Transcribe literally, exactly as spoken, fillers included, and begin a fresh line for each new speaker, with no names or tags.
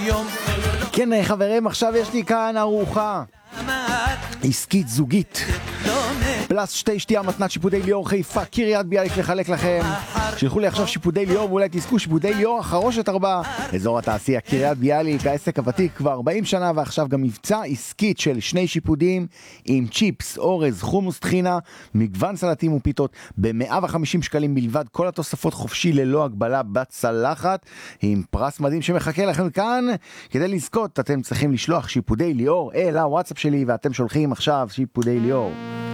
כן חברים, עכשיו יש לי כאן ארוחה עסקית זוגית פלס שתי שתייה מתנת שיפודי ליאור חיפה קריית ביאליק לחלק לכם. שילחו לי עכשיו שיפודי ליאור ואולי תזכו שיפודי ליאור החרושת ארבע אזור התעשייה קריית ביאליק. העסק הוותיק כבר ארבעים שנה ועכשיו גם מבצע עסקית של שני שיפודים עם צ'יפס, אורז, חומוס טחינה, מגוון סלטים ופיתות ב-מאה וחמישים שקלים בלבד. כל התוספות חופשי ללא הגבלה בצלחת עם פרס מדהים שמחכה לכם כאן. כדי לזכות אתם צריכים לשלוח שיפודי ליאור אל הוואטסאפ שלי ואתם שולחים עכשיו שיפודי ליאור.